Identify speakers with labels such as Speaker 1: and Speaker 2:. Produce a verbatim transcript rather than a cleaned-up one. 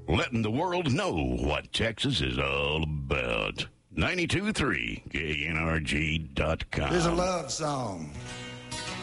Speaker 1: letting the world know what Texas is all about. ninety-two point three K N R G dot com.
Speaker 2: There's a love song.